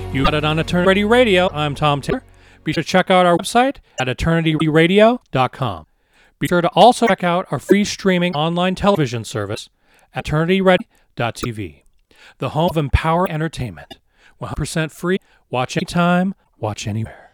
You got it on Eternity Ready Radio. I'm Tom Taylor. Be sure to check out our website at eternityradio.com. Be sure to also check out our free streaming online television service at eternityready.tv, the home of Empower Entertainment. 100% free. Watch anytime, watch anywhere.